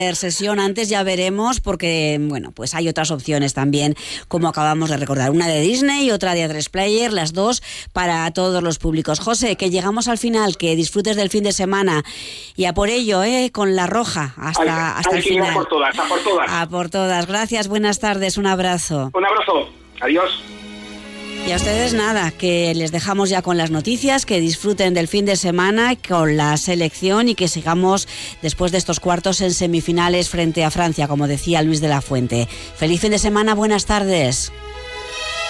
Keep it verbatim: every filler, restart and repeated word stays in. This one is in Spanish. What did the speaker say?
Sesión antes ya veremos, porque bueno, pues hay otras opciones también, como acabamos de recordar, una de Disney y otra de A tres Player, las dos para todos los públicos. José, que llegamos al final, que disfrutes del fin de semana y a por ello, eh, con la roja hasta, hay, hasta hay el que ir final. a por todas, a por todas. A por todas. Gracias, buenas tardes, un abrazo. Un abrazo, adiós. Y a ustedes nada, que les dejamos ya con las noticias, que disfruten del fin de semana con la selección y que sigamos después de estos cuartos en semifinales frente a Francia, como decía Luis de la Fuente. Feliz fin de semana, buenas tardes.